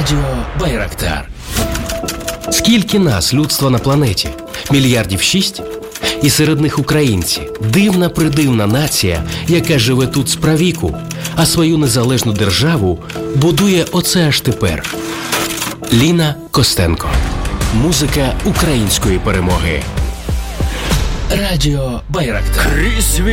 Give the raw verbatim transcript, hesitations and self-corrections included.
Радіо Байрактар. Скільки нас, людства на планеті? Мільярдів шість? І серед них українці. Дивна-придивна нація, яка живе тут справіку, а свою незалежну державу будує оце аж тепер. Ліна Костенко. Музика української перемоги. Радіо Байрактар.